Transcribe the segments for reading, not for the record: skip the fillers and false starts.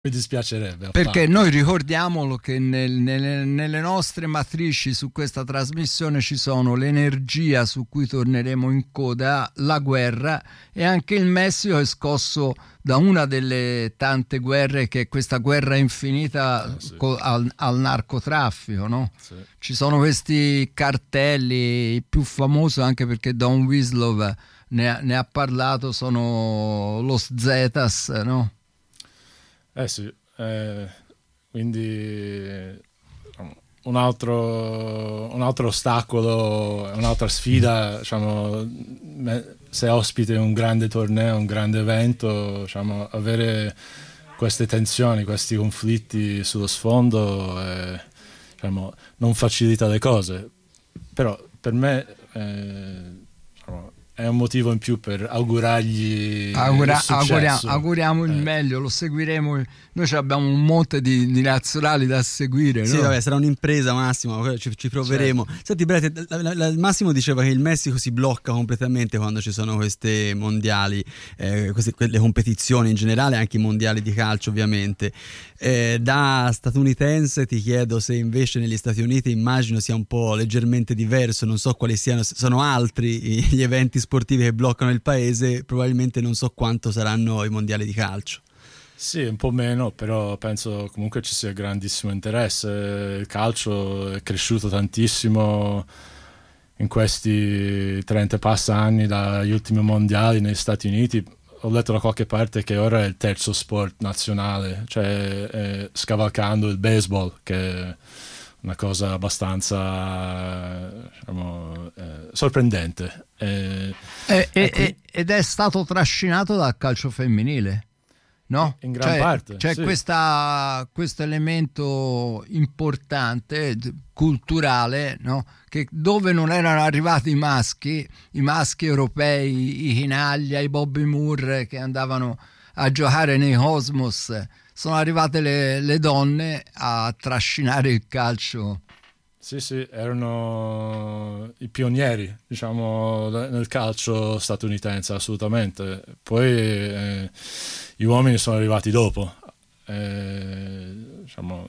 Mi dispiacerebbe. Perché noi ricordiamolo che nelle nostre matrici su questa trasmissione ci sono l'energia su cui torneremo in coda, la guerra, e anche il Messico è scosso da una delle tante guerre, che è questa guerra infinita Sì. al narcotraffico, no? Sì. Ci sono questi cartelli, il più famoso, anche perché Don Wislov ne ha parlato, sono Los Zetas, no? Sì, quindi un altro ostacolo, un'altra sfida, diciamo, se ospite un grande torneo, un grande evento, diciamo, avere queste tensioni, questi conflitti sullo sfondo, diciamo, non facilita le cose, però per me diciamo, è un motivo in più per augurargli il successo. Auguriamo il meglio, lo seguiremo. Noi abbiamo un monte di nazionali da seguire, sì, no? Vabbè, sarà un'impresa, Massimo, ci proveremo. Certo. Senti, Brett, Massimo diceva che il Messico si blocca completamente quando ci sono queste mondiali, quelle competizioni in generale, anche i mondiali di calcio ovviamente. Da statunitense ti chiedo se invece negli Stati Uniti immagino sia un po' leggermente diverso, non so quali sono altri gli eventi sportivi che bloccano il paese, probabilmente non so quanto saranno i mondiali di calcio. Sì, un po' meno, però penso comunque ci sia grandissimo interesse. Il calcio è cresciuto tantissimo in questi 30 passa anni dagli ultimi mondiali negli Stati Uniti. Ho letto da qualche parte che ora è il terzo sport nazionale, cioè scavalcando il baseball, che è una cosa abbastanza, diciamo, sorprendente. Ed è stato trascinato dal calcio femminile. No? In gran parte. C'è sì. questo elemento importante, culturale, no? Che dove non erano arrivati i maschi europei, i Chinaglia, i Bobby Moore che andavano a giocare nei Cosmos, sono arrivate le donne a trascinare il calcio. Sì, erano i pionieri, diciamo, nel calcio statunitense, assolutamente. Poi gli uomini sono arrivati dopo. Diciamo,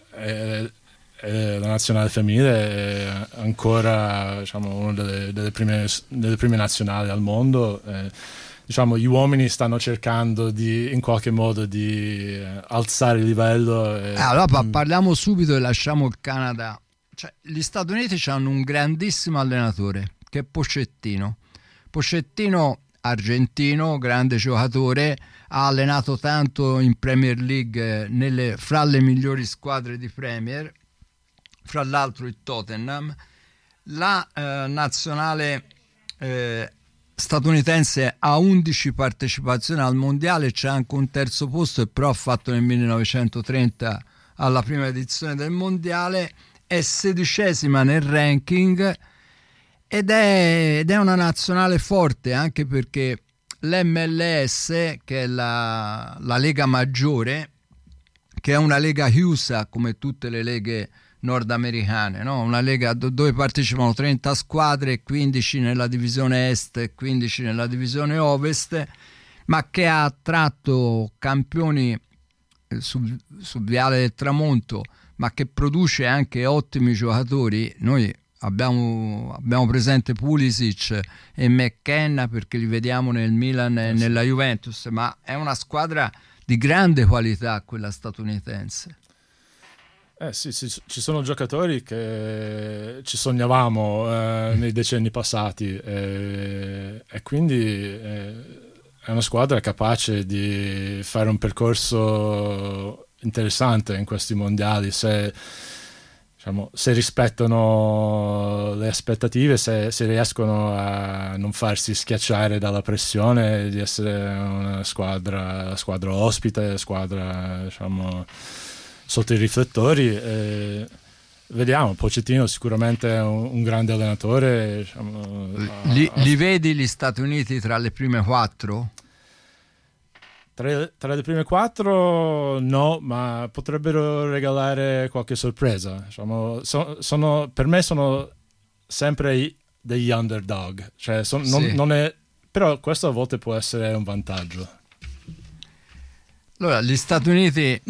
la nazionale femminile è ancora, diciamo, una delle prime nazionali al mondo. Diciamo, gli uomini stanno cercando in qualche modo di alzare il livello. Allora parliamo subito e lasciamo il Canada. Cioè, gli Stati Uniti hanno un grandissimo allenatore che è Pochettino, argentino, grande giocatore, ha allenato tanto in Premier League fra le migliori squadre di Premier, fra l'altro il Tottenham. La nazionale statunitense ha 11 partecipazioni al mondiale, c'è anche un terzo posto, e però ha fatto nel 1930 alla prima edizione del mondiale. È 16ª nel ranking ed è una nazionale forte, anche perché l'MLS, che è la lega maggiore, che è una lega chiusa come tutte le leghe nordamericane, no? Una lega dove partecipano 30 squadre, 15 nella divisione est e 15 nella divisione ovest, ma che ha attratto campioni sul Viale del Tramonto, ma che produce anche ottimi giocatori. Noi abbiamo presente Pulisic e McKenna perché li vediamo nel Milan e nella Juventus, ma è una squadra di grande qualità quella statunitense. Sì, ci sono giocatori che ci sognavamo nei decenni passati, e quindi è una squadra capace di fare un percorso interessante in questi mondiali, se rispettano le aspettative, se riescono a non farsi schiacciare dalla pressione di essere una squadra ospite, squadra, diciamo, sotto i riflettori. Vediamo, Pochettino sicuramente è un grande allenatore, diciamo, li vedi gli Stati Uniti tra le prime 4? Tra le prime 4 no, ma potrebbero regalare qualche sorpresa. Diciamo, per me sono sempre degli underdog, cioè non è, però questo a volte può essere un vantaggio. Allora, gli Stati Uniti